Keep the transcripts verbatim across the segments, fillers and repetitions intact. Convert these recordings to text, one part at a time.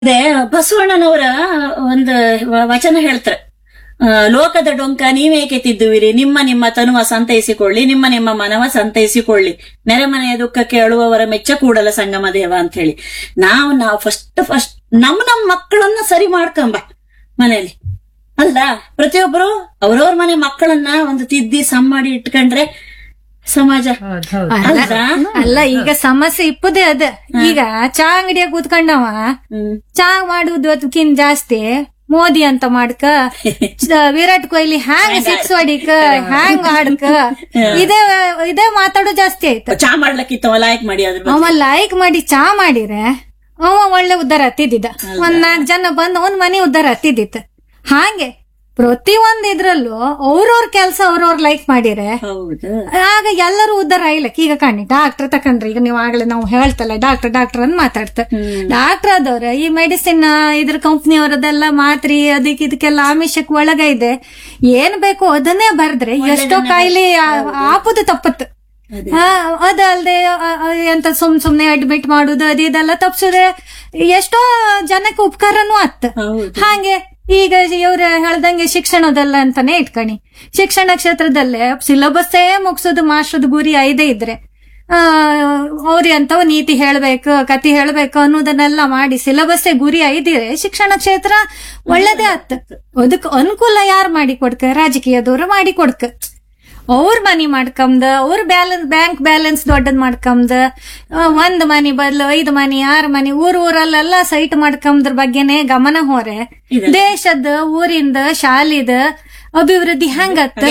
ಅದೇ ಬಸವಣ್ಣನವರ ಒಂದು ವ- ವಚನ ಹೇಳ್ತಾರೆ. ಆ, ಲೋಕದ ಡೊಂಕ ನೀವೇಕೆ ತಿದ್ದುವಿರಿ, ನಿಮ್ಮ ನಿಮ್ಮ ತನುವ ಸಂತೈಸಿಕೊಳ್ಳಿ, ನಿಮ್ಮ ನಿಮ್ಮ ಮನವ ಸಂತೈಸಿಕೊಳ್ಳಿ, ನೆರೆಮನೆಯ ದುಃಖಕ್ಕೆ ಅಳುವವರ ಮೆಚ್ಚ ಕೂಡಲ ಸಂಗಮ ದೇವ ಅಂತ ಹೇಳಿ. ನಾವು ನಾವು ಫಸ್ಟ್ ಫಸ್ಟ್ ನಮ್ ನಮ್ ಮಕ್ಕಳನ್ನ ಸರಿ ಮಾಡ್ಕೊಂಬ ಮನೇಲಿ ಅಲ್ಲ. ಪ್ರತಿಯೊಬ್ಬರು ಅವ್ರವ್ರ ಮನೆ ಮಕ್ಕಳನ್ನ ಒಂದು ತಿದ್ದಿ ಸಮ್ ಮಾಡಿ ಇಟ್ಕೊಂಡ್ರೆ ಸಮಾಜ ಅಲ್ಲ ಅಲ್ಲ, ಈಗ ಸಮಸ್ಯೆ ಇಪ್ಪದೇ ಅದ. ಈಗ ಚಾ ಅಂಗಡಿಯಾಗ ಕೂತ್ಕೊಂಡವ ಹ್ಮ್ ಚಾ ಮಾಡುದು ಅದಕ್ಕಿಂತ ಜಾಸ್ತಿ ಮೋದಿ ಅಂತ ಮಾಡ್ಕ ಚ- ವಿರಾಟ್ ಕೊಹ್ಲಿ ಹ್ಯಾಂಗ್ ಸಿಕ್ಸ್ ಹೊಡಿಕ ಹ್ಯಾಂಗ್ ಆಡ್ಕ ಇದೇ ಇದೇ ಮಾತಾಡೋ ಜಾಸ್ತಿ ಆಯ್ತು. ಚಾ ಮಾಡ್ಲಕ್ಕಿತ್ತವ ಲೈಕ್ ಮಾಡಿ ಅದ್ರ ಬಗ್ಗೆ. ಅವ ಲೈಕ್ ಮಾಡಿ ಚಾ ಮಾಡಿದ್ರೆ ಅವ ಒಳ್ಳೆ ಉದ್ದಾರ ಹತ್ತಿದ್ದ. ಒಂದ್ ನಾಲ್ಕು ಜನ ಬಂದ್ ಒಂದ್ ಮನೆ ಉದ್ದಾರ ಹತ್ತಿದ್ದಿತ್ತು. ಹಾಗೆ ಪ್ರತಿ ಒಂದ್ ಇದ್ರಲ್ಲೂ ಅವ್ರವ್ರ ಕೆಲ್ಸ ಅವ್ರವ್ರ ಲೈಕ್ ಮಾಡಿರೆ ಹೌದು. ಆಗ ಎಲ್ಲರೂ ಉದ್ದಾರ ಆಯ್ಲಕ್. ಈಗ ಕಾಣಿ ಡಾಕ್ಟರ್ ತಕೊಂಡ್ರಿ, ಈಗ ನೀವು ಆಗ್ಲೇ ನಾವು ಹೇಳ್ತಲ್ಲ ಡಾಕ್ಟರ್ ಡಾಕ್ಟರ್ ಅಂತ ಮಾತಾಡ್ತ. ಡಾಕ್ಟರ್ ಆದವ್ರ ಈ ಮೆಡಿಸಿನ್ ಇದ್ರ ಕಂಪ್ನಿಯವರದೆಲ್ಲ ಮಾತ್ರಿ ಅದಕ್ಕೆ ಇದಕ್ಕೆಲ್ಲ ಆಮಿಷಕ್ ಒಳಗ ಇದೆ. ಏನ್ ಬೇಕು ಅದನ್ನೇ ಬರ್ದ್ರೆ ಎಷ್ಟೋ ಕಾಯಿಲೆ ಆಪುದು ತಪ್ಪತ್ತು. ಆ, ಅದಲ್ದೆ ಆ, ಆ, ಎಂತ ಸುಮ್ ಸುಮ್ನೆ ಅಡ್ಮಿಟ್ ಮಾಡುದು ಅದು ಇದೆಲ್ಲ ತಪ್ಸುದೆ ಎಷ್ಟೋ ಜನಕ್ಕೆ ಉಪಕಾರನೂ ಆತ್. ಹೌದು. ಹಾಗೆ ಈಗ ಇವ್ರ ಹೇಳ್ದಂಗೆ ಶಿಕ್ಷಣದಲ್ಲ ಅಂತಾನೆ ಇಟ್ಕಣಿ. ಶಿಕ್ಷಣ ಕ್ಷೇತ್ರದಲ್ಲೇ ಸಿಲೆಬಸ್ಸೇ ಮುಗ್ಸೋದು ಮಾಸ್ಟರ್ದ ಗುರಿ ಐದೇ ಇದ್ರೆ ಆ ಅವ್ರಿ ಅಂತವ್ ನೀತಿ ಹೇಳ್ಬೇಕು ಕತಿ ಹೇಳ್ಬೇಕು ಅನ್ನೋದನ್ನೆಲ್ಲ ಮಾಡಿ ಸಿಲೆಬಸ್ಸೇ ಗುರಿ ಐದಿದ್ರೆ ಶಿಕ್ಷಣ ಕ್ಷೇತ್ರ ಒಳ್ಳೇದೇ ಆತ್. ಅದಕ್ ಅನುಕೂಲ ಯಾರು ಮಾಡಿ ಕೊಡ್ಕ? ರಾಜಕೀಯದವ್ರು ಮಾಡಿ ಕೊಡ್ಕ. ಅವ್ರ ಮನಿ ಮಾಡ್ಕಂದ ಅವ್ರ ಬ್ಯಾಲೆನ್ಸ್ ಬ್ಯಾಂಕ್ ಬ್ಯಾಲೆನ್ಸ್ ದೊಡ್ಡದ್ ಮಾಡ್ಕಂದ ಒಂದ್ ಮನಿ ಬದ್ಲು ಐದ್ ಮನಿ ಆರ್ ಮನಿ ಊರ್ ಊರಲ್ಲೆಲ್ಲ ಸೈಟ್ ಮಾಡ್ಕಂದ್ರ ಬಗ್ಗೆನೆ ಗಮನ ಹೋರೆ ದೇಶದ ಊರಿಂದ ಶಾಲಿದ ಅಭಿವೃದ್ಧಿ ಹೆಂಗತ್ತ?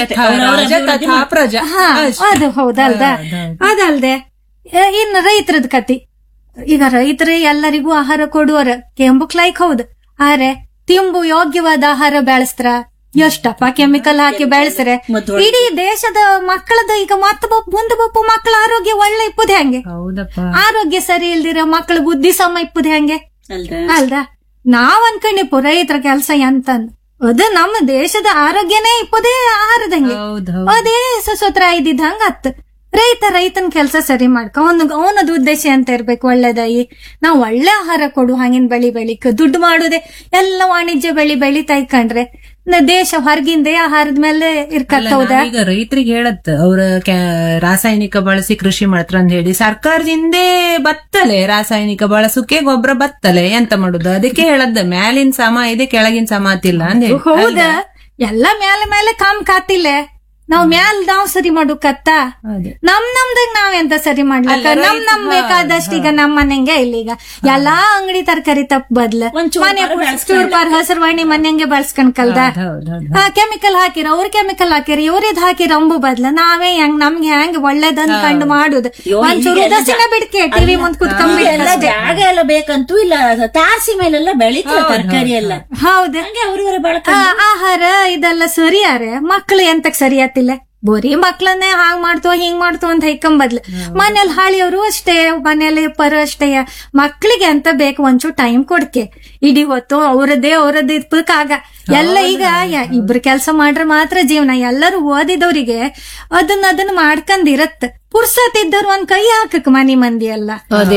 ಹಾ ಅದು ಹೌದಲ್ದ. ಅದಲ್ದೆ ಎ- ಇನ್ ರೈತರದ್ ಕತಿ. ಈಗ ರೈತರೇ ಎಲ್ಲರಿಗೂ ಆಹಾರ ಕೊಡುವರ ಕೆಂಬುಕ್ ಲೈಕ್ ಹೌದು. ಆರೆ ತಿಂಬು ಯೋಗ್ಯವಾದ ಆಹಾರ ಬೆಳೆಸ್ತಾರ? ಎಷ್ಟಪ್ಪ ಕೆಮಿಕಲ್ ಹಾಕಿ ಬೆಳೆಸ್ರೆ ಇಡೀ ದೇಶದ ಮಕ್ಕಳದ ಈಗ ಮತ್ತ ಮುಂದೆ ಬಪ್ಪ ಮಕ್ಕಳ ಆರೋಗ್ಯ ಒಳ್ಳೆ ಇಪ್ಪುದು ಹೆಂಗೆ? ಆರೋಗ್ಯ ಸರಿ ಇಲ್ದಿರ ಮಕ್ಕಳ ಬುದ್ಧಿ ಸಮ ಇಪ್ಪುದು ಹೆಂಗೆ? ಅಲ್ದ ಅಲ್ದ ನಾವ್ ಅನ್ಕೊಂಡಿಪ್ಪು ರೈತರ ಕೆಲ್ಸ ಎಂತಂದ್ ಅದು ನಮ್ಮ ದೇಶದ ಆರೋಗ್ಯನೇ ಇಪ್ಪದೇ ಆಹಾರದಂಗೆ ಅದೇ ಸಸೋತ್ರ ಇದ್ದಿದ್ದಂಗ ಅತ್. ರೈತ ರೈತನ ಕೆಲ್ಸ ಸರಿ ಮಾಡ್ಕ ಅವನ ಅವನದು ಉದ್ದೇಶ ಅಂತ ಇರ್ಬೇಕು ಒಳ್ಳೇದಾಗಿ ನಾವ್ ಒಳ್ಳೆ ಆಹಾರ ಕೊಡು ಹಂಗಿನ ಬೆಳಿ ಬೆಳಿಕ್ ದುಡ್ಡು ಮಾಡುದೇ ಎಲ್ಲ ವಾಣಿಜ್ಯ ಬೆಳಿ ಬೆಳಿ ತೈಕೊಂಡ್ರೆ ನ- ದೇಶ ಹೊರಗಿಂದೇ ಆಹಾರದ ಮೇಲೆ ಇರ್ಕತ್ತೌದ. ಈಗ ರೈತರಿಗೆ ಹೇಳತ್ ಅವ್ರ ರಾಸಾಯನಿಕ ಬಳಸಿ ಕೃಷಿ ಮಾಡ್ತಾರ ಅಂತ ಹೇಳಿ ಸರ್ಕಾರದಿಂದೇ ಬತ್ತಲೆ ರಾಸಾಯನಿಕ ಬಳಸಕ್ಕೆ ಗೊಬ್ಬರ ಬತ್ತಲೆ ಎಂತ ಮಾಡುದು? ಅದಕ್ಕೆ ಹೇಳದ್ ಮ್ಯಾಲಿನ ಸಮ ಇದೆ ಕೆಳಗಿನ ಸಮ ಆತಿಲ್ಲ ಅಂತ ಹೇಳಿ. ಹೌದ ಎಲ್ಲ ಮೇಲೆ ಮೇಲೆ ಕಾಮ್ ಕಾತಿಲ್ಲ. ನಾವ್ ಮ್ಯಾಲ್ ನಾವ್ ಸರಿ ಮಾಡಕತ್ತ ನಮ್ ನಮ್ದಾಗ ನಾವೆಂತ ಸರಿ ಮಾಡ್ಲಕ್ಕ? ನಮ್ ನಮ್ ಬೇಕಾದಷ್ಟು ಈಗ ನಮ್ ಮನೆಂಗೆ ಇಲ್ಲ. ಈಗ ಎಲ್ಲಾ ಅಂಗಡಿ ತರಕಾರಿ ತಪ್ಪ ಬದ್ಲ ಮನೆ ಚೂರ್ಪಾರ್ ಹಸರ್ವಾಣಿ ಮನೆಂಗೆ ಬಳಸ್ಕೊಂಡ್ ಕಲ್ದ ಕೆಮಿಕಲ್ ಹಾಕಿರ ಅವ್ರ ಕೆಮಿಕಲ್ ಹಾಕಿರ ಇವ್ರಿದ್ ಹಾಕಿರ ಅಂಬು ಬದ್ಲ ನಾವೇ ಹೆಂಗ್ ನಮ್ಗೆ ಹೆಂಗ್ ಒಳ್ಳೇದಂದ್ ಕಂಡು ಮಾಡುದು. ಒಂಚೂರು ಉದಾಸೀನ ಬಿಡ್ಕೆ ಟಿವಿ ಮುಂದ್ ಎಲ್ಲ ಕುತ್ಕೊಂಡ್ ಜಾಗ ಎಲ್ಲ ಬೇಕಂತೂ ಇಲ್ಲ, ತಾರಸಿ ಮೇಲೆಲ್ಲ ಬೆಳೀತದೆ ತರಕಾರಿ ಎಲ್ಲ. ಹೌದ ಹಂಗೆ ಅವ್ರವ್ರ ಬಳಕ ಆ- ಆಹಾರ ಇದೆಲ್ಲ ಸರಿಯಾರೆ ಮಕ್ಳು ಎಂತಕ್ ಸರಿ ಆತಿಲ್ಲ? ಬರೀ ಮಕ್ಳನ್ನೇ ಹಾಂಗ್ ಮಾಡ್ತೋ ಹಿಂಗ್ ಮಾಡ್ತೋ ಅಂತ ಹೈಕೊಂಬದ್ಲು ಮನೇಲಿ ಹಾಳಿಯವರು ಅಷ್ಟೇ ಮನೇಲಿ ಪರ ಅಷ್ಟೇ. ಮಕ್ಳಿಗೆ ಅಂತ ಬೇಕು ಒಂಚೂರು ಟೈಮ್ ಕೊಡ್ಕೆ. ಇಡೀ ಹೊತ್ತು ಅವ್ರದ್ದೇ ಅವ್ರದ್ದು ಇರ್ಬೇಕಾಗ ಎಲ್ಲ ಈಗ ಯ- ಇಬ್ರು ಕೆಲ್ಸ ಮಾಡ್ರೆ ಮಾತ್ರ ಜೀವನ. ಎಲ್ಲರೂ ಓದಿದವ್ರಿಗೆ ಅದನ್ನ ಅದನ್ನ ಮಾಡ್ಕೊಂಡಿರತ್. ಪುರ್ಸತ್ತಿದ್ದವ್ರು ಒಂದ್ ಕೈ ಹಾಕಕ್ ಮನಿ ಮಂದಿ ಎಲ್ಲ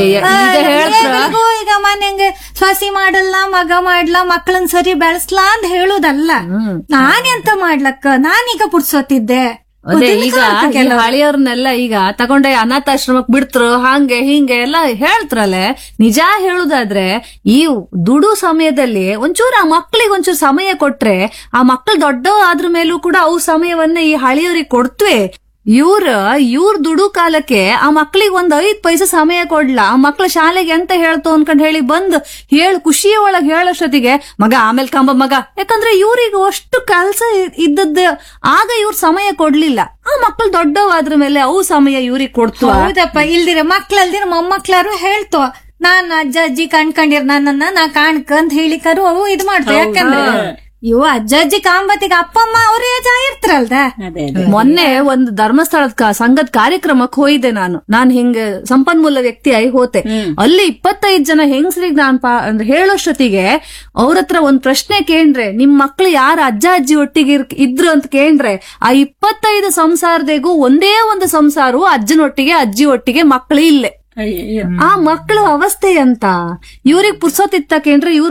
ಏನಿಗೂ ಈಗ ಮನೆಂಗೆ ಸೊಸಿ ಮಾಡಲ್ಲ ಮಗ ಮಾಡ್ಲಾ ಮಕ್ಳನ್ ಸರಿ ಬೆಳೆಸ್ಲಾ ಅಂತ ಹೇಳುದಲ್ಲ. ನಾನೆಂತ ಮಾಡ್ಲಕ್ಕ ನಾನೀಗ ಪುರ್ಸೊತ್ತಿದ್ದೆ. ಅದೇ ಈಗ ಹಳಿಯವ್ರನ್ನೆಲ್ಲ ಈಗ ತಗೊಂಡೆ ಅನಾಥಾಶ್ರಮಕ್ ಬಿಡ್ತ್ರು ಹಂಗೆ ಹಿಂಗೆ ಎಲ್ಲ ಹೇಳ್ತ್ರಲೆ. ನಿಜ ಹೇಳುದಾದ್ರೆ ಈ ದುಡು ಸಮಯದಲ್ಲಿ ಒಂಚೂರು ಆ ಮಕ್ಳಿಗೆ ಒಂಚೂರು ಸಮಯ ಕೊಟ್ರೆ ಆ ಮಕ್ಳು ದೊಡ್ಡ ಆದ್ರ ಮೇಲೂ ಕೂಡ ಅವು ಸಮಯವನ್ನ ಈ ಹಳಿಯವ್ರಿಗೆ ಕೊಡ್ತ್ವೆ. ಇವ್ರ ಇವ್ರ ದುಡು ಕಾಲಕ್ಕೆ ಆ ಮಕ್ಳಿಗೆ ಒಂದ್ ಐದ್ ಪೈಸೆ ಸಮಯ ಕೊಡ್ಲ. ಆ ಮಕ್ಳ ಶಾಲೆಗೆ ಅಂತ ಹೇಳ್ತು ಅನ್ಕೊಂಡ್ ಹೇಳಿ ಬಂದ್ ಹೇಳು ಖುಷಿಯ ಒಳಗ್ ಹೇಳೋಷ್ಟೊತ್ತಿಗೆ ಮಗ ಆಮೇಲೆ ಕಂಬ ಮಗ. ಯಾಕಂದ್ರೆ ಇವ್ರಿಗೆ ಅಷ್ಟು ಕೆಲ್ಸ ಇದ್ದದ್ದ ಆಗ ಇವ್ರ ಸಮಯ ಕೊಡ್ಲಿಲ್ಲ. ಆ ಮಕ್ಳು ದೊಡ್ಡವಾದ್ರ ಮೇಲೆ ಅವು ಸಮಯ ಇವ್ರಿಗೆ ಕೊಡ್ತು. ಹೌದಪ್ಪ, ಇಲ್ದಿರ ಮಕ್ಳಲ್ದಿರ ಮೊಮ್ಮಕ್ಳಾರು ಹೇಳ್ತೋ ನಾನ್ ಅಜ್ಜ ಅಜ್ಜಿ ಕಣ್ಕಂಡಿರ್ ನನ್ನನ್ನ ನಾ ಕಾಣ್ಕ ಅಂತ ಹೇಳಿಕರು ಅವು ಇದ್ ಮಾಡ್ತೇವೆ. ಯಾಕಂದ್ರೆ ಇವು ಅಜ್ಜ ಅಜ್ಜಿ ಕಾಂಬತ್ತಿಗೆ ಅಪ್ಪ ಅಮ್ಮ ಅವ್ರೇ ಏಜ್ ಆಗಿರ್ತಾರಲ್ದ. ಅದೇ ಮೊನ್ನೆ ಒಂದು ಧರ್ಮಸ್ಥಳದ ಸಂಘದ ಕಾರ್ಯಕ್ರಮಕ್ಕೆ ಹೋಯ್ದೆ ನಾನು. ನಾನ್ ಹಿಂಗ ಸಂಪನ್ಮೂಲ ವ್ಯಕ್ತಿಯಾಗಿ ಹೋತೆ. ಅಲ್ಲಿ ಇಪ್ಪತ್ತೈದು ಜನ ಹೆಂಗಸ್ರಿಗೆ ನಾನ್ ಪಾ ಅಂದ್ರೆ ಹೇಳೋಷ್ಟೊತ್ತಿಗೆ ಅವ್ರ ಹತ್ರ ಒಂದ್ ಪ್ರಶ್ನೆ ಕೇಂದ್ರೆ ನಿಮ್ ಮಕ್ಳು ಯಾರ ಅಜ್ಜ ಅಜ್ಜಿ ಒಟ್ಟಿಗೆ ಇರ್- ಇದ್ರು ಅಂತ ಕೇಂದ್ರೆ ಆ ಇಪ್ಪತ್ತೈದು ಸಂಸಾರದಿಗೂ ಒಂದೇ ಒಂದು ಸಂಸಾರವು ಅಜ್ಜನೊಟ್ಟಿಗೆ ಅಜ್ಜಿ ಒಟ್ಟಿಗೆ ಮಕ್ಳು ಇಲ್ಲೇ. ಅಯ್ಯಯ್ಯೋ. ಆ ಮಕ್ಕಳ ಅವಸ್ಥೆ ಅಂತ ಇವ್ರಿಗೆ ಪುರ್ಸೋತಿತ್ತಕೇಂದ್ರೆ ಇವ್ರ